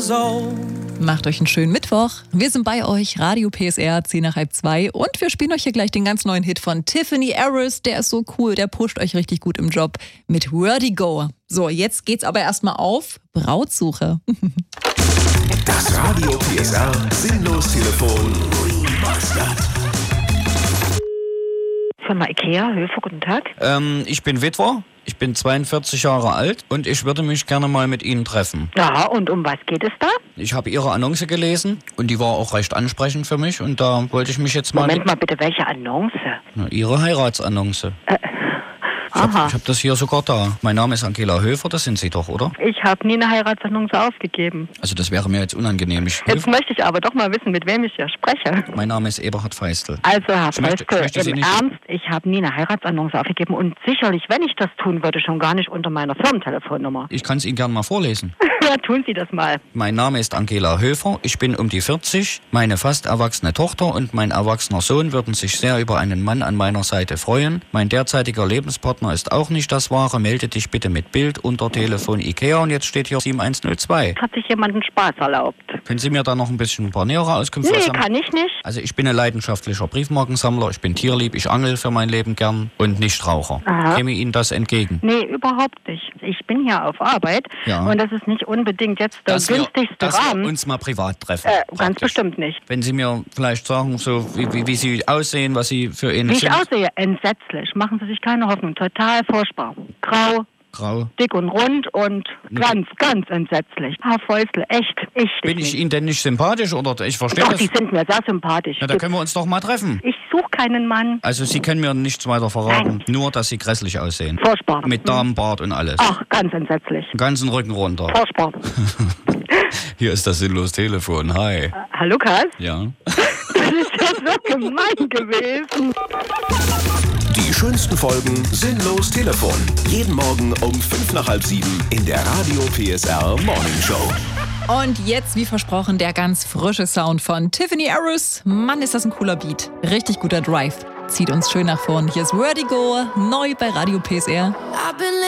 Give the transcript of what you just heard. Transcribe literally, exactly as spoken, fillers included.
years old. Macht euch einen schönen Mittwoch. Wir sind bei euch, Radio P S R, zehn nach halb zwei. Und wir spielen euch hier gleich den ganz neuen Hit von Tiffany Harris. Der ist so cool, der pusht euch richtig gut im Job mit Vertigo. So, jetzt geht's aber erstmal auf Brautsuche. Das Radio P S R Sinnlos-Telefon. Firma Ikea, Höfe, guten Tag. Ähm, ich bin Witwer, ich bin zweiundvierzig Jahre alt und ich würde mich gerne mal mit Ihnen treffen. Ja, und um was geht es da? Ich habe Ihre Annonce gelesen und die war auch recht ansprechend für mich und da wollte ich mich jetzt mal... Moment mal bitte, welche Annonce? Na, Ihre Heiratsannonce. Äh, Ich habe aha. hab das hier sogar da. Mein Name ist Angela Höfer, das sind Sie doch, oder? Ich habe nie eine Heiratsannonce aufgegeben. Also das wäre mir jetzt unangenehm. Ich Jetzt möchte ich aber doch mal wissen, mit wem ich hier spreche. mein Name ist Eberhard Feistel. Also, Herr Ich möchte- ich Feistel, möchte Sie im nicht- Ernst, ich habe nie eine Heiratsannonce aufgegeben und sicherlich, wenn ich das tun würde, schon gar nicht unter meiner Firmentelefonnummer. Ich kann es Ihnen gerne mal vorlesen. Ja, tun Sie das mal. Mein Name ist Angela Höfer, ich bin um die vierzig. Meine fast erwachsene Tochter und mein erwachsener Sohn würden sich sehr über einen Mann an meiner Seite freuen. Mein derzeitiger Lebenspartner ist auch nicht das Wahre. Melde dich bitte mit Bild unter Telefon Ikea und jetzt steht hier sieben eins null zwei. Hat sich jemand einen Spaß erlaubt? Können Sie mir da noch ein bisschen ein paar nähere Auskünfte Nee, sagen? kann ich nicht. Also ich bin ein leidenschaftlicher Briefmarkensammler, ich bin tierlieb, ich angel für mein Leben gern und Nichtraucher. Aha. Käme Ihnen das entgegen? Nee, überhaupt nicht. Ich bin hier auf Arbeit Ja. und das ist nicht unbedingt jetzt der Dass wir, günstigste dass wir Rahmen. uns mal privat treffen. Äh, ganz praktisch. bestimmt nicht. Wenn Sie mir vielleicht sagen, so wie, wie, wie Sie aussehen, was Sie für eine Wie ich sind. aussehe, entsetzlich. Machen Sie sich keine Hoffnung. Total furchtbar. Grau, Grau. dick und rund und Nee. ganz, ganz entsetzlich. Herr Feustel, echt, ich Bin dich ich nicht. Ihnen denn nicht sympathisch oder ich verstehe Doch, das? die sind mir sehr sympathisch. Na, da können wir uns doch mal treffen. Ich suche keinen Mann. Also Sie können mir nichts weiter verraten, Nein. nur dass Sie grässlich aussehen. Furchtbar. Mit Damenbart und alles. Ach, ganz entsetzlich. Den ganzen Rücken runter. Furchtbar. Hier ist das sinnlos Telefon. Hi. Äh, Herr Lukas, Ja. das ist ja so gemein gewesen. Die schönsten Folgen Sinnlos Telefon. Jeden Morgen um fünf nach halb sieben in der Radio P S R Morning Show. Und jetzt, wie versprochen, der ganz frische Sound von Tiffany Harris. Mann, ist das ein cooler Beat. Richtig guter Drive. Zieht uns schön nach vorn. Hier ist Vertigo, neu bei Radio P S R. I've been